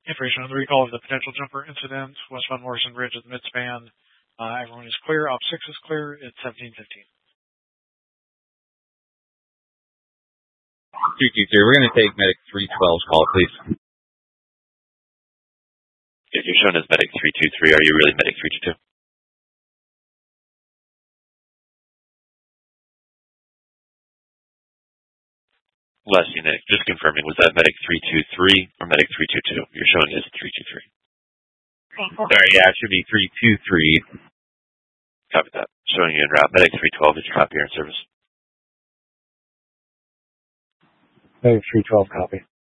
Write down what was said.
Information on the recall of the potential jumper incident, westbound Morrison Bridge at the midspan. Everyone is clear. Op 6 is clear. It's 17:15. 223, we're going to take Medic 312's call, please. If you're shown as Medic 323, are you really Medic 322? Last unit, just confirming, was that Medic 323 or Medic 322? You're showing as 323. Sorry, yeah, it should be 323. Copy that. Showing you en route. Medic 312 is copy, you're in service. Medic 312, copy.